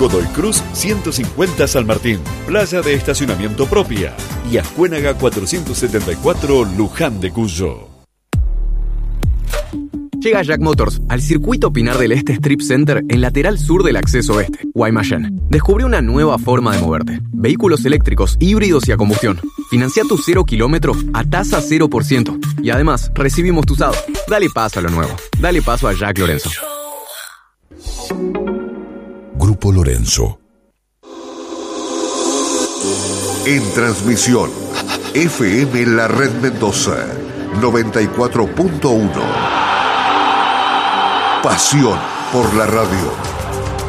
Godoy Cruz 150 San Martín, playa de estacionamiento propia, y Ascuénaga 474 Luján de Cuyo. Llega Jack Motors al circuito Pinar del Este Strip Center en lateral sur del acceso este, Guaymallén. Descubre una nueva forma de moverte. Vehículos eléctricos, híbridos y a combustión. Financia tu 0 kilómetro a tasa 0%. Y además, recibimos tu usado. Dale paso a lo nuevo. Dale paso a Jack Lorenzo. Grupo Lorenzo. En transmisión, FM La Red Mendoza, 94.1. Pasión por la radio.